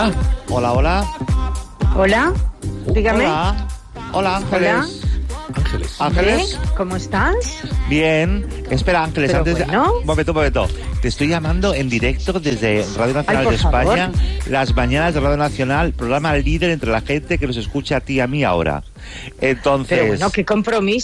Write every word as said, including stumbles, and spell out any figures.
Hola, hola. Hola, dígame. Hola. Hola, Ángeles. Hola. Ángeles. Ángeles. ¿Eh? ¿Cómo estás? Bien. Espera, Ángeles, Pero antes bueno. de... Un momento, un momento. Te estoy llamando en directo desde Radio Nacional Ay, por de España, favor. las mañanas de Radio Nacional, programa líder entre la gente que nos escucha a ti y a mí ahora. Entonces... Pero bueno, qué compromiso.